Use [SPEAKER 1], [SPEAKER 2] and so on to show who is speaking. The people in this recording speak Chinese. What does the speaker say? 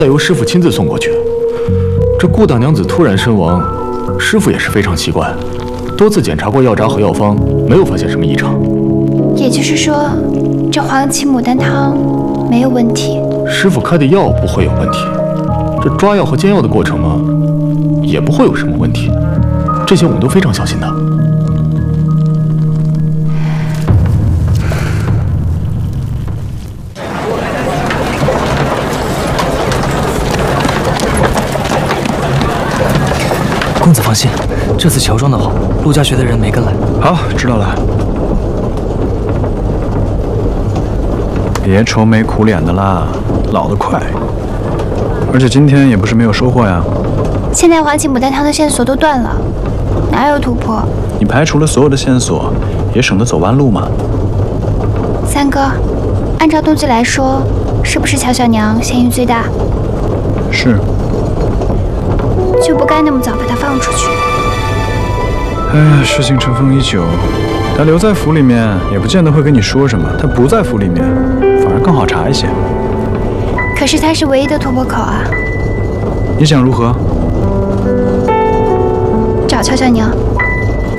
[SPEAKER 1] 再由师傅亲自送过去。这顾大娘子突然身亡，师傅也是非常奇怪，多次检查过药渣和药方，没有发现什么异常。
[SPEAKER 2] 也就是说，这黄芪牡丹汤没有问题。
[SPEAKER 1] 师傅开的药不会有问题，这抓药和煎药的过程嘛，也不会有什么问题。这些我们都非常小心的。
[SPEAKER 3] 公子放心，这次乔装的好，陆家学的人没跟来。
[SPEAKER 4] 好，知道了。别愁眉苦脸的啦，老得快。而且今天也不是没有收获呀。
[SPEAKER 2] 现在黄芪牡丹汤的线索都断了，哪有突破？
[SPEAKER 4] 你排除了所有的线索，也省得走弯路嘛。
[SPEAKER 2] 三哥，按照动机来说，是不是乔小娘嫌疑最大？
[SPEAKER 4] 是。
[SPEAKER 2] 就不该那么早把她放出去。
[SPEAKER 4] 哎呀，事情尘封已久，他留在府里面也不见得会跟你说什么，他不在府里面，反而更好查一些。
[SPEAKER 2] 可是他是唯一的突破口啊！
[SPEAKER 4] 你想如何？
[SPEAKER 2] 找乔小娘。